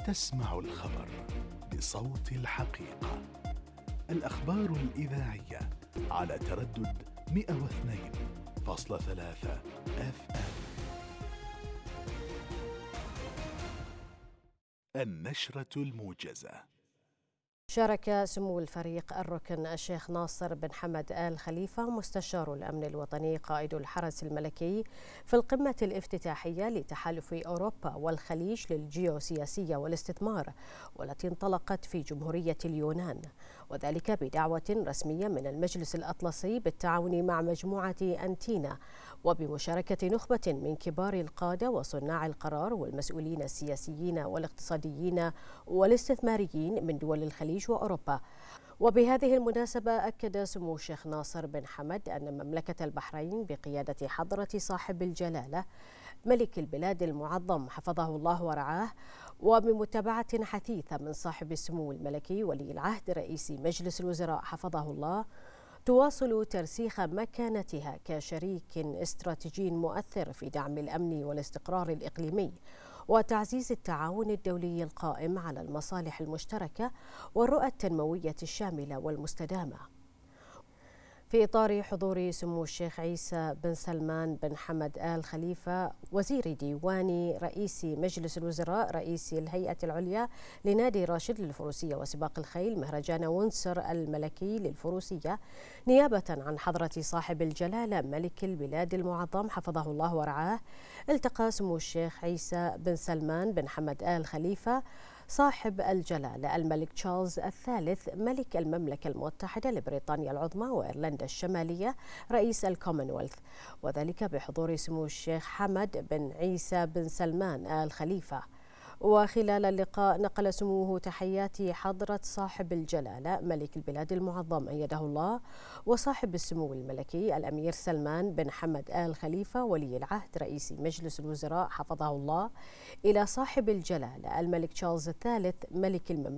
تسمع الخبر بصوت الحقيقة. الأخبار الإذاعية على تردد 102.3 FM. النشرة الموجزة. شارك سمو الفريق الركن الشيخ ناصر بن حمد آل خليفة مستشار الأمن الوطني قائد الحرس الملكي في القمة الافتتاحية لتحالف أوروبا والخليج للجيوسياسية والاستثمار، والتي انطلقت في جمهورية اليونان، وذلك بدعوة رسمية من المجلس الأطلسي بالتعاون مع مجموعة أنتينا وبمشاركة نخبة من كبار القادة وصناع القرار والمسؤولين السياسيين والاقتصاديين والاستثماريين من دول الخليج وأوروبا. وبهذه المناسبة أكد سمو الشيخ ناصر بن حمد أن مملكة البحرين بقيادة حضرة صاحب الجلالة ملك البلاد المعظم حفظه الله ورعاه، وبمتابعة حثيثة من صاحب السمو الملكي ولي العهد رئيس مجلس الوزراء حفظه الله، تواصل ترسيخ مكانتها كشريك استراتيجي مؤثر في دعم الأمن والاستقرار الإقليمي وتعزيز التعاون الدولي القائم على المصالح المشتركة والرؤى التنموية الشاملة والمستدامة. في إطار حضور سمو الشيخ عيسى بن سلمان بن حمد آل خليفة وزير ديوان رئيس مجلس الوزراء رئيس الهيئة العليا لنادي راشد للفروسية وسباق الخيل مهرجان وينسور الملكي للفروسية، نيابة عن حضرة صاحب الجلالة ملك البلاد المعظم حفظه الله ورعاه، التقى سمو الشيخ عيسى بن سلمان بن حمد آل خليفة صاحب الجلالة الملك تشارلز الثالث ملك المملكة المتحدة لبريطانيا العظمى وإيرلندا الشمالية رئيس الكومنولث، وذلك بحضور سمو الشيخ حمد بن عيسى بن سلمان آل خليفة. وخلال اللقاء نقل سموه تحيات حضرة صاحب الجلالة ملك البلاد المعظم أيده الله وصاحب السمو الملكي الأمير سلمان بن حمد آل خليفة ولي العهد رئيس مجلس الوزراء حفظه الله إلى صاحب الجلالة الملك تشارلز الثالث ملك المملكة